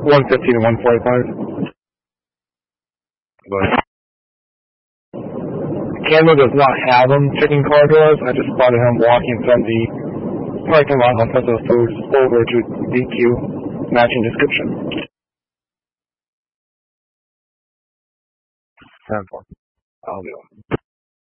115 and 145. But Canada does not have them checking car doors. I just spotted him walking from the parking lot on Tesla Foods over to DQ, matching description. 10-4. I'll do it.